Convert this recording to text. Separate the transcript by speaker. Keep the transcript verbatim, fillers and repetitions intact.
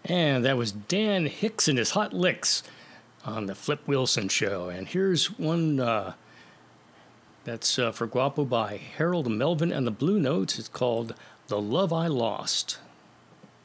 Speaker 1: And that was Dan Hicks and his Hot Licks on the Flip Wilson Show. And here's one uh, that's uh, for Guapo by Harold Melvin and the Blue Notes. It's called The Love I Lost.